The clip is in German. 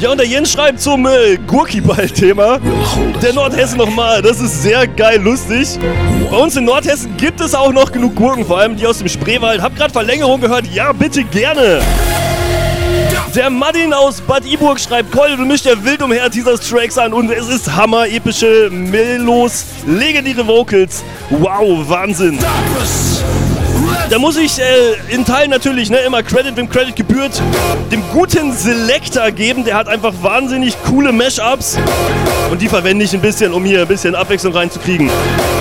Ja, und der Jens schreibt zum Gurkiball-Thema. Der Nordhessen nochmal, das ist sehr geil lustig. Bei uns in Nordhessen gibt es auch noch genug Gurken, vor allem die aus dem Spreewald. Hab grad Verlängerung gehört, ja bitte gerne. Der Martin aus Bad Iburg schreibt, Keule, du mischst ja wild umher Teasers Tracks an und es ist Hammer, epische Melos, legendäre Vocals. Wow, Wahnsinn. Da muss ich in Teilen natürlich immer Credit, wem Credit gebührt, dem guten Selector geben. Der hat einfach wahnsinnig coole Mashups und die verwende ich ein bisschen, um hier ein bisschen Abwechslung reinzukriegen.